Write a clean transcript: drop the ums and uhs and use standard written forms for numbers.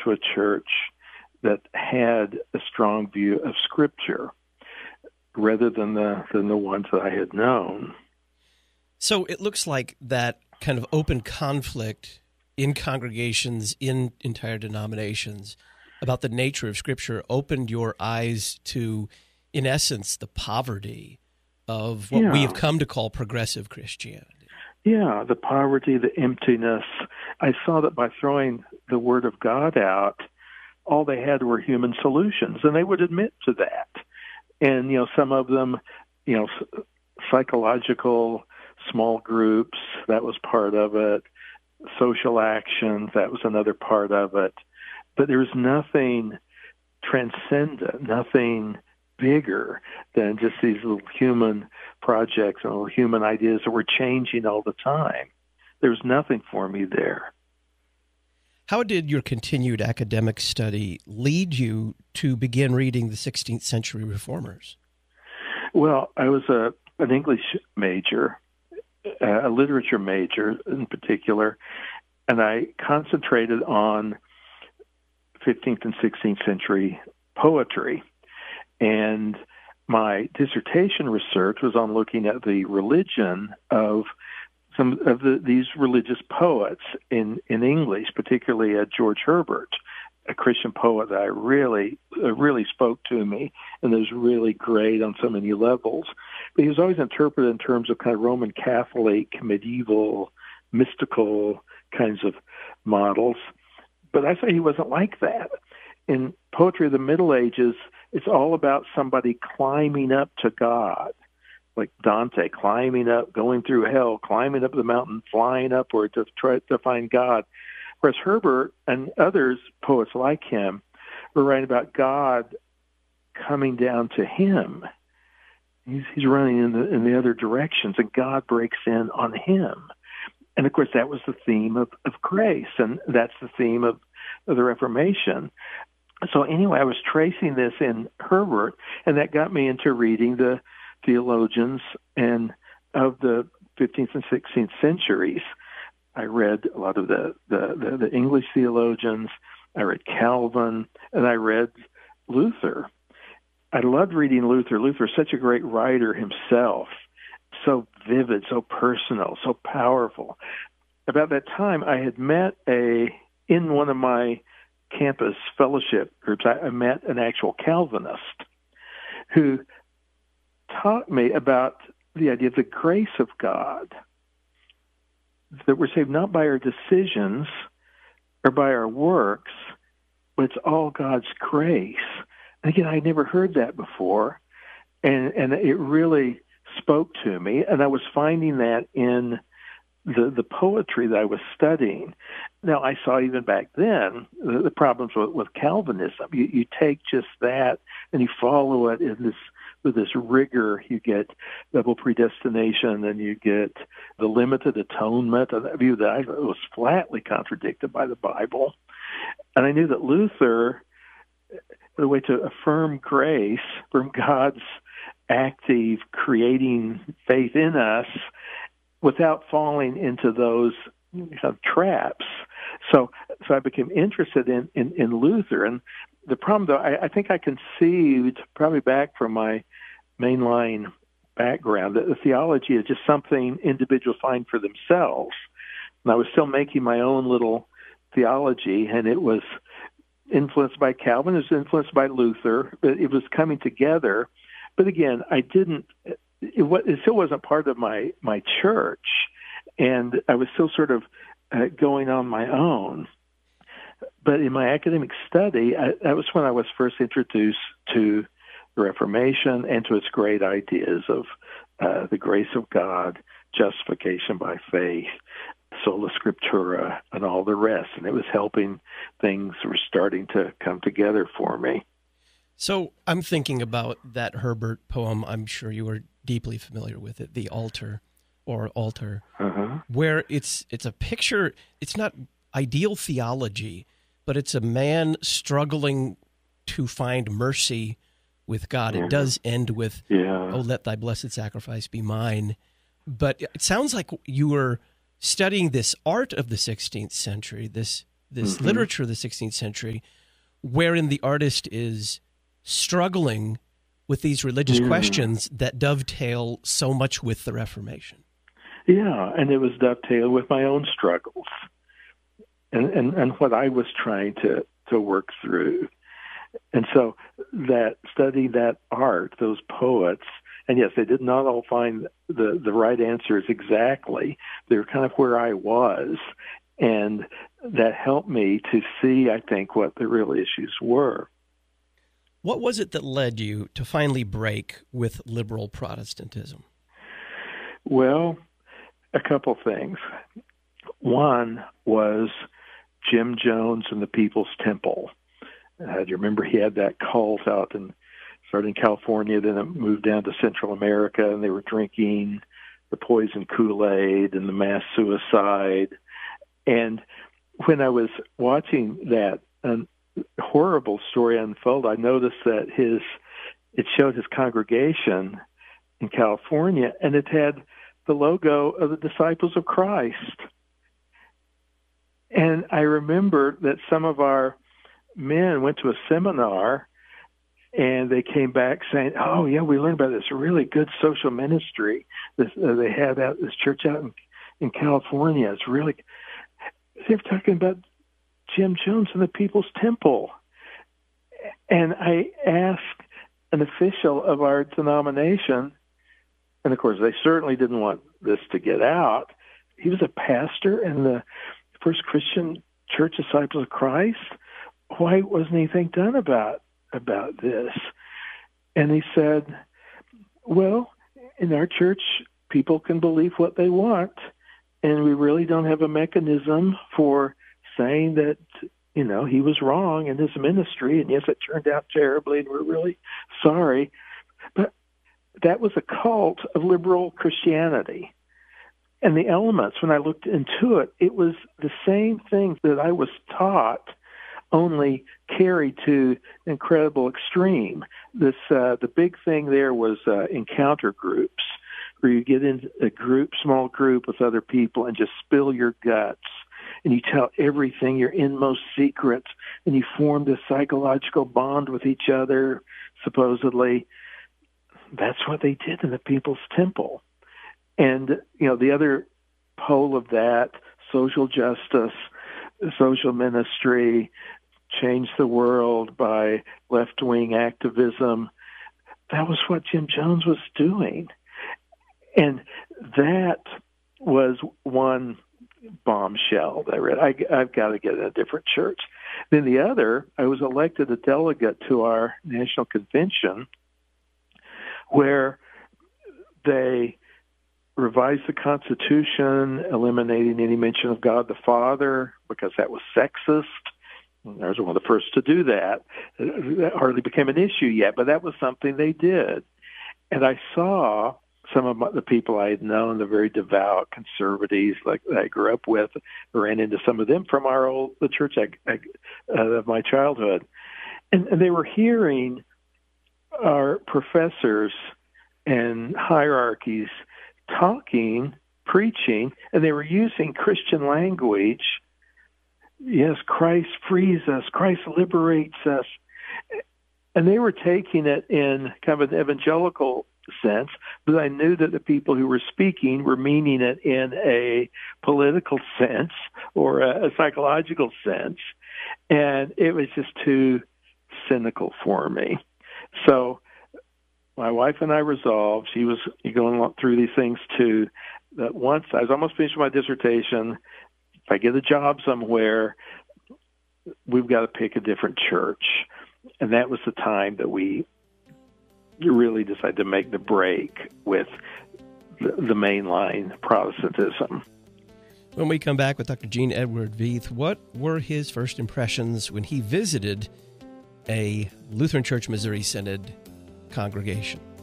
to a church that had a strong view of Scripture rather than the ones that I had known. So it looks like that kind of open conflict in congregations, in entire denominations, about the nature of Scripture opened your eyes to, in essence, the poverty of what we have come to call progressive Christianity. Yeah, the poverty, the emptiness. I saw that by throwing the Word of God out, all they had were human solutions, and they would admit to that. And, some of them, psychological small groups, that was part of it. Social action, that was another part of it. But there was nothing transcendent, nothing bigger than just these little human projects and little human ideas that were changing all the time. There was nothing for me there. How did your continued academic study lead you to begin reading the 16th century reformers? Well, I was an English major, a literature major in particular, and I concentrated on 15th and 16th century poetry. And my dissertation research was on looking at the religion of some of these religious poets in English, particularly George Herbert, a Christian poet that I really spoke to me and was really great on so many levels. But he was always interpreted in terms of kind of Roman Catholic, medieval, mystical kinds of models. But I say he wasn't like that. In poetry of the Middle Ages, it's all about somebody climbing up to God, like Dante climbing up, going through hell, climbing up the mountain, flying upward to try to find God. Whereas Herbert and others, poets like him, were writing about God coming down to him. He's running in the other directions, and God breaks in on him. And, of course, that was the theme of grace, and that's the theme of the Reformation. So anyway, I was tracing this in Herbert, and that got me into reading the theologians and of the 15th and 16th centuries. I read a lot of the English theologians. I read Calvin, and I read Luther. I loved reading Luther. Luther is such a great writer himself, so vivid, so personal, so powerful. About that time, I had met in one of my campus fellowship groups, I met an actual Calvinist who taught me about the idea of the grace of God, that we're saved not by our decisions or by our works, but it's all God's grace. And again, I'd never heard that before, and it really spoke to me, and I was finding that in the poetry that I was studying. Now, I saw even back then the problems with Calvinism. You take just that and you follow it with this rigor. You get double predestination, and you get the limited atonement, a view that was flatly contradicted by the Bible. And I knew that Luther, the way to affirm grace from God's active creating faith in us without falling into those traps. So I became interested in Luther. And the problem, though, I think I conceived, probably back from my mainline background, that the theology is just something individuals find for themselves. And I was still making my own little theology, and it was influenced by Calvin, it was influenced by Luther, but it was coming together. But again, it still wasn't part of my church, and I was still sort of going on my own. But in my academic study, that was when I was first introduced to the Reformation and to its great ideas of the grace of God, justification by faith, sola scriptura, and all the rest. And it was helping things were starting to come together for me. So I'm thinking about that Herbert poem. I'm sure you are deeply familiar with it, The Altar, where it's a picture. It's not ideal theology, but it's a man struggling to find mercy with God. It does end with, "Oh, let thy blessed sacrifice be mine." But it sounds like you were studying this art of the 16th century, this this literature of the 16th century, wherein the artist is struggling with these religious questions that dovetail so much with the Reformation. Yeah, and it was dovetailed with my own struggles and what I was trying to work through. And so that studying that art, those poets, and yes, they did not all find the right answers exactly. They were kind of where I was, and that helped me to see, I think, what the real issues were. What was it that led you to finally break with liberal Protestantism? Well, a couple things. One was Jim Jones and the People's Temple. Do you remember he had that cult out and started in California, then it moved down to Central America, and they were drinking the poison Kool-Aid and the mass suicide. And when I was watching that horrible story unfold, I noticed that it showed his congregation in California, and it had the logo of the Disciples of Christ. And I remember that some of our men went to a seminar, and they came back saying, "Oh yeah, we learned about this really good social ministry they have at this church out in California. It's really." They were talking about Jim Jones and the People's Temple, and I asked an official of our denomination, and of course they certainly didn't want this to get out. He was a pastor in the First Christian Church Disciples of Christ. Why wasn't anything done about this? And he said, well, in our church, people can believe what they want, and we really don't have a mechanism for saying that, he was wrong in his ministry, and yes, it turned out terribly, and we're really sorry. But that was a cult of liberal Christianity. And the elements, when I looked into it, it was the same thing that I was taught, only carried to incredible extreme. The big thing there was encounter groups, where you get into a small group with other people and just spill your guts, and you tell everything, your inmost secrets, and you form this psychological bond with each other, supposedly. That's what they did in the People's Temple. And, the other pole of that, social justice, social ministry, change the world by left-wing activism, that was what Jim Jones was doing. And that was one bombshell that I read. I've got to get in a different church. Then the other, I was elected a delegate to our national convention, where they revised the Constitution, eliminating any mention of God the Father, because that was sexist. I was one of the first to do that. That hardly became an issue yet, but that was something they did. And I saw some of the people I had known, the very devout conservatives like I grew up with, ran into some of them from the church of my childhood. And they were hearing our professors and hierarchies talking, preaching, and they were using Christian language. Yes, Christ frees us, Christ liberates us. And they were taking it in kind of an evangelical sense, but I knew that the people who were speaking were meaning it in a political sense or a psychological sense. And it was just too cynical for me. So my wife and I resolved, she was going through these things too, that once I was almost finished my dissertation, if I get a job somewhere, we've got to pick a different church. And that was the time that we really decided to make the break with the mainline Protestantism. When we come back with Dr. Gene Edward Veith, what were his first impressions when he visited a Lutheran Church Missouri Synod congregation?